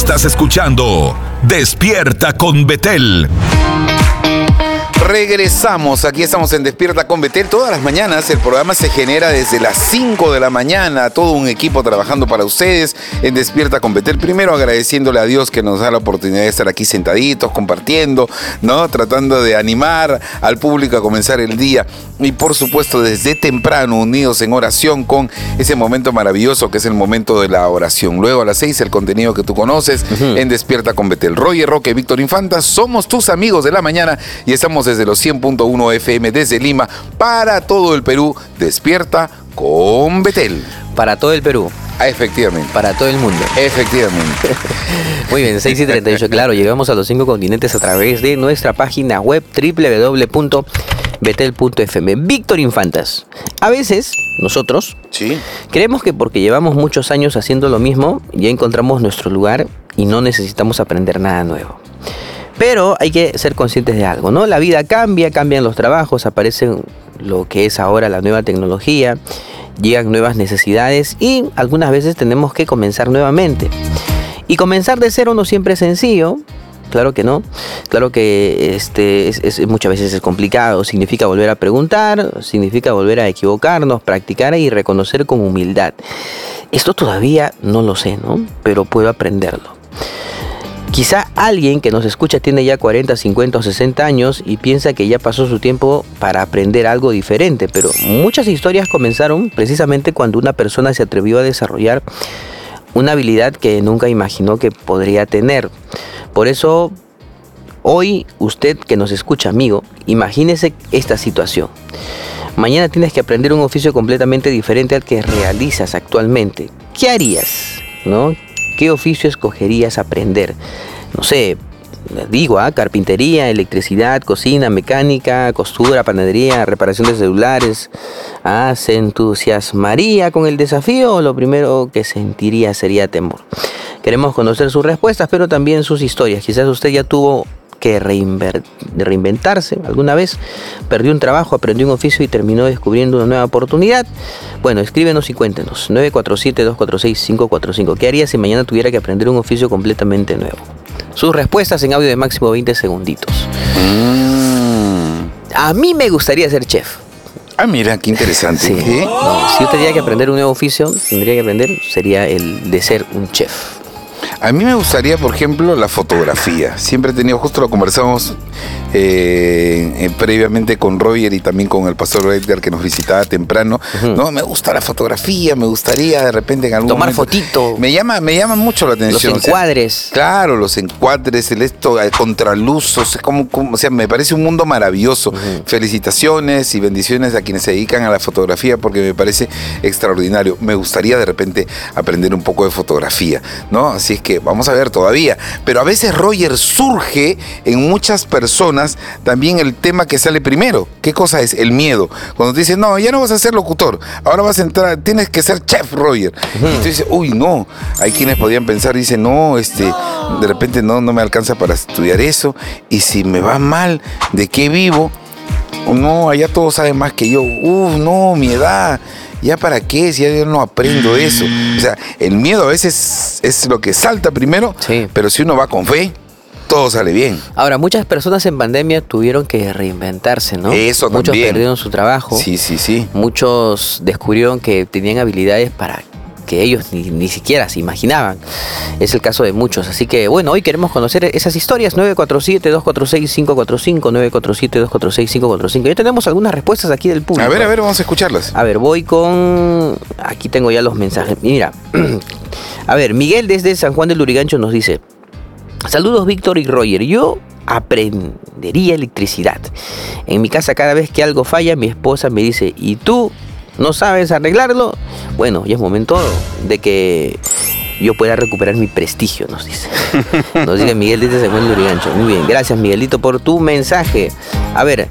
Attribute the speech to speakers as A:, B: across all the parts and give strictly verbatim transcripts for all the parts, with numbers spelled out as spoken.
A: Estás escuchando Despierta con Betel.
B: Regresamos, aquí estamos en Despierta con Betel. Todas las mañanas el programa se genera desde las cinco de la mañana. Todo un equipo trabajando para ustedes en Despierta con Betel. Primero agradeciéndole a Dios que nos da la oportunidad de estar aquí sentaditos, compartiendo, ¿no? Tratando de animar al público a comenzar el día. Y por supuesto desde temprano unidos en oración con ese momento maravilloso que es el momento de la oración. Luego a las seis el contenido que tú conoces uh-huh. en Despierta con Betel. Roger Roque, Víctor Infanta, somos tus amigos de la mañana y estamos desde los cien punto uno F M desde Lima para todo el Perú. Despierta con Betel.
C: Para todo el Perú.
B: Ah, efectivamente.
C: Para todo el mundo.
B: Efectivamente.
C: Muy bien, seis y treinta y ocho, claro, llegamos a los cinco continentes a través de nuestra página web doble u doble u doble u punto betel punto f m. Víctor Infantas, a veces nosotros
B: ¿Sí?
C: creemos que porque llevamos muchos años haciendo lo mismo, ya encontramos nuestro lugar y no necesitamos aprender nada nuevo. Pero hay que ser conscientes de algo, ¿no? La vida cambia, cambian los trabajos, aparecen lo que es ahora la nueva tecnología, llegan nuevas necesidades y algunas veces tenemos que comenzar nuevamente. Y comenzar de cero no siempre es sencillo, claro que no. Claro que este, es, es, muchas veces es complicado, significa volver a preguntar, significa volver a equivocarnos, practicar y reconocer con humildad. Esto todavía no lo sé, ¿no? Pero puedo aprenderlo. Quizá alguien que nos escucha tiene ya cuarenta, cincuenta o sesenta años y piensa que ya pasó su tiempo para aprender algo diferente, pero muchas historias comenzaron precisamente cuando una persona se atrevió a desarrollar una habilidad que nunca imaginó que podría tener. Por eso, hoy usted que nos escucha, amigo, imagínese esta situación. Mañana tienes que aprender un oficio completamente diferente al que realizas actualmente. ¿Qué harías? ¿No? ¿Qué oficio escogerías aprender? No sé, digo, ¿ah? carpintería, electricidad, cocina, mecánica, costura, panadería, reparación de celulares. ¿Ah? ¿Se entusiasmaría con el desafío o lo primero que sentiría sería temor? Queremos conocer sus respuestas, pero también sus historias. Quizás usted ya tuvo que reinventarse alguna vez, perdió un trabajo, aprendió un oficio y terminó descubriendo una nueva oportunidad. Bueno, escríbenos y cuéntenos. nueve cuatro siete, dos cuatro seis, cinco cuatro cinco. ¿Qué haría si mañana tuviera que aprender un oficio completamente nuevo? Sus respuestas en audio de máximo veinte segunditos. Mm. A mí me gustaría ser chef.
B: Ah, mira, qué interesante.
C: Sí. ¿Qué? No, si yo tendría que aprender un nuevo oficio, tendría que aprender, sería el de ser un chef.
B: A mí me gustaría, por ejemplo, la fotografía. Siempre he tenido, justo lo conversamos eh, eh, previamente con Roger y también con el pastor Edgar que nos visitaba temprano. Uh-huh. No, me gusta la fotografía, me gustaría de repente en algún
C: tomar
B: momento,
C: fotito.
B: Me llama, me llama mucho la atención.
C: Los encuadres.
B: O sea, claro, los encuadres, el esto, el contraluzos, como, como, o sea, me parece un mundo maravilloso. Uh-huh. Felicitaciones y bendiciones a quienes se dedican a la fotografía porque me parece extraordinario. Me gustaría de repente aprender un poco de fotografía, ¿no? Así es que vamos a ver todavía. Pero a veces, Roger, surge en muchas personas también el tema que sale primero. ¿Qué cosa es? El miedo. Cuando te dicen, no, ya no vas a ser locutor, ahora vas a entrar, tienes que ser chef, Roger. Uh-huh. Y tú dices, uy, no. Hay quienes podían pensar, dicen, no, este, de repente no, no me alcanza para estudiar eso. Y si me va mal, ¿de qué vivo? No, allá todos saben más que yo. Uf, no, mi edad. ¿Ya para qué? Si ya yo no aprendo eso. O sea, el miedo a veces es lo que salta primero, sí. Pero si uno va con fe, todo sale bien.
C: Ahora, muchas personas en pandemia tuvieron que reinventarse, ¿no?
B: Eso
C: Muchos
B: también.
C: perdieron su trabajo.
B: Sí, sí, sí.
C: Muchos descubrieron que tenían habilidades para que ellos ni, ni siquiera se imaginaban. Es el caso de muchos. Así que, bueno, hoy queremos conocer esas historias. nueve cuatro siete, dos cuatro seis, cinco cuatro cinco, nueve cuatro siete, dos cuatro seis, cinco cuatro cinco. Ya tenemos algunas respuestas aquí del público.
B: A ver, a ver, vamos a escucharlas.
C: A ver, voy con... Aquí tengo ya los mensajes. Mira, a ver, Miguel desde San Juan del Lurigancho nos dice: saludos, Víctor y Roger. Yo aprendería electricidad. En mi casa, cada vez que algo falla, mi esposa me dice, ¿y tú no sabes arreglarlo? Bueno, ya es momento de que yo pueda recuperar mi prestigio, nos dice. Nos dice Miguel desde San Juan del Lurigancho. Muy bien, gracias, Miguelito, por tu mensaje. A ver,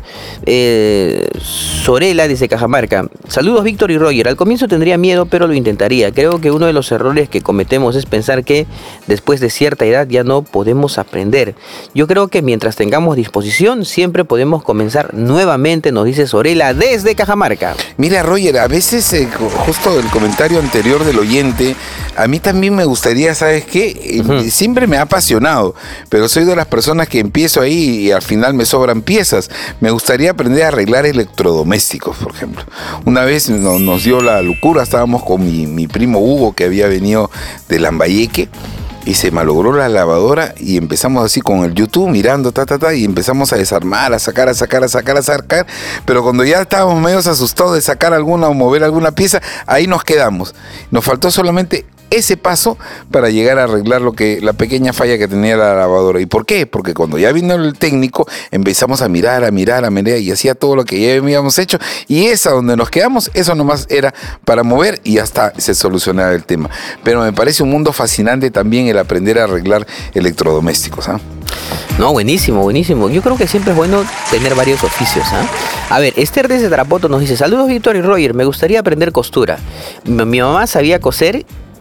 C: eh, Sorela dice Cajamarca. Saludos Víctor y Roger. Al comienzo tendría miedo, pero lo intentaría. Creo que uno de los errores que cometemos es pensar que después de cierta edad ya no podemos aprender. Yo creo que mientras tengamos disposición, siempre podemos comenzar nuevamente, nos dice Sorela desde Cajamarca.
B: Mira, Roger, a veces, eh, justo el comentario anterior del oyente, a mí también me gustaría, ¿sabes qué? Eh, uh-huh. Siempre me ha apasionado, pero soy de las personas que empiezo ahí y al final me sobran piezas. Me gustaría aprender a arreglar electrodomésticos, por ejemplo. Una vez no, nos dio la locura, estábamos con mi, mi primo Hugo, que había venido de Lambayeque, y se malogró la lavadora y empezamos así con el YouTube mirando, ta, ta, ta, y empezamos a desarmar, a sacar, a sacar, a sacar, a sacar, pero cuando ya estábamos medio asustados de sacar alguna o mover alguna pieza, ahí nos quedamos. Nos faltó solamente ese paso para llegar a arreglar lo que la pequeña falla que tenía la lavadora. ¿Y por qué? Porque cuando ya vino el técnico empezamos a mirar, a mirar, a mirar y hacía todo lo que ya habíamos hecho, y esa donde nos quedamos, eso nomás era para mover y hasta se solucionaba el tema. Pero me parece un mundo fascinante también el aprender a arreglar electrodomésticos, ¿ah?
C: No, buenísimo, buenísimo. Yo creo que siempre es bueno tener varios oficios, ¿eh? A ver, Esther desde Tarapoto nos dice: saludos Víctor y Roger, me gustaría aprender costura. Mi, mi mamá sabía coser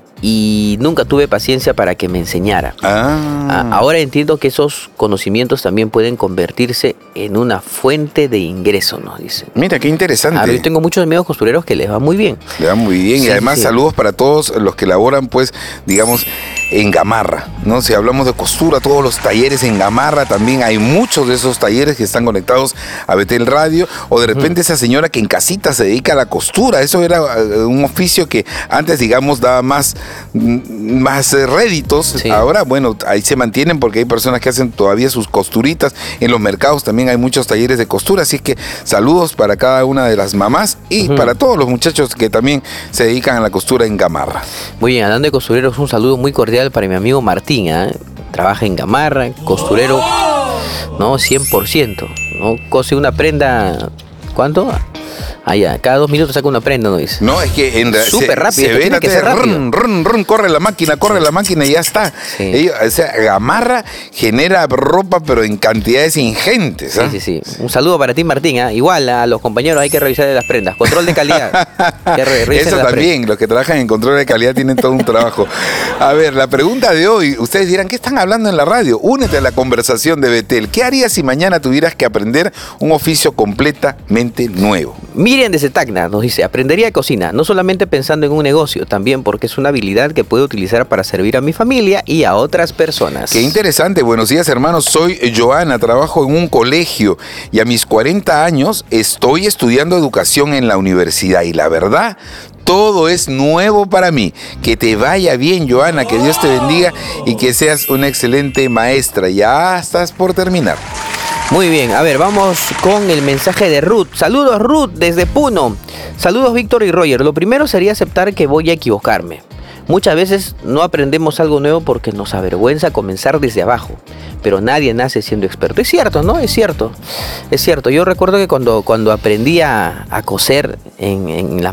C: y nunca tuve paciencia para que me enseñara. Ah. Ahora entiendo que esos conocimientos también pueden convertirse en una fuente de ingreso, nos dice.
B: Mira, qué interesante.
C: A ver, yo tengo muchos amigos costureros que les va muy bien.
B: Les va muy bien, sí, y además sí. Saludos para todos los que laboran, pues, digamos, en Gamarra, ¿no? Si hablamos de costura, todos los talleres en Gamarra, también hay muchos de esos talleres que están conectados a Betel Radio, o de repente uh-huh. esa señora que en casita se dedica a la costura. Eso era un oficio que antes, digamos, daba más, más réditos. Sí. Ahora, bueno, ahí se mantienen porque hay personas que hacen todavía sus costuritas. En los mercados también hay muchos talleres de costura, así que saludos para cada una de las mamás y uh-huh. para todos los muchachos que también se dedican a la costura en Gamarra.
C: Muy bien, hablando de costureros, un saludo muy cordial para mi amigo Martín, ¿eh? Trabaja en Gamarra, costurero, ¿no? cien por ciento, ¿no? Cose una prenda, ¿cuánto? Allá, cada dos minutos saca una prenda, ¿no dice?
B: No, es que en realidad
C: súper rápido,
B: se ve la que ser rápido. Run, run, run, corre la máquina, corre la máquina y ya está. Sí. Ellos, o sea, Gamarra genera ropa, pero en cantidades ingentes. ¿eh?
C: Sí, sí, sí. Un saludo para ti, Martín. ¿eh? Igual a los compañeros hay que revisar las prendas. Control de calidad. Que re-
B: Eso también, prendas. Los que trabajan en control de calidad tienen todo un trabajo. A ver, la pregunta de hoy, ustedes dirán, ¿qué están hablando en la radio? Únete a la conversación de Betel. ¿Qué harías si mañana tuvieras que aprender un oficio completamente nuevo?
C: Miriam desde Tacna nos dice: aprendería cocina, no solamente pensando en un negocio, también porque es una habilidad que puedo utilizar para servir a mi familia y a otras personas.
B: Qué interesante. Buenos días, hermanos. Soy Joana, trabajo en un colegio y a mis cuarenta años estoy estudiando educación en la universidad y la verdad, todo es nuevo para mí. Que te vaya bien, Joana, que Dios te bendiga y que seas una excelente maestra. Ya estás por terminar.
C: Muy bien, a ver, vamos con el mensaje de Ruth. Saludos, Ruth, desde Puno. Saludos, Víctor y Roger. Lo primero sería aceptar que voy a equivocarme. Muchas veces no aprendemos algo nuevo porque nos avergüenza comenzar desde abajo, pero nadie nace siendo experto. Es cierto, ¿no? Es cierto, es cierto. Yo recuerdo que cuando, cuando aprendí a, a coser en, en las